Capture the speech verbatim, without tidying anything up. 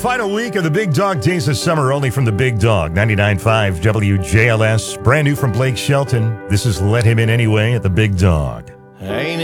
final week of the Big Dog Days of Summer, only from the Big Dog, ninety-nine point five W J L S. Brand new from Blake Shelton. This is Let Him In Anyway at the Big Dog. Ain't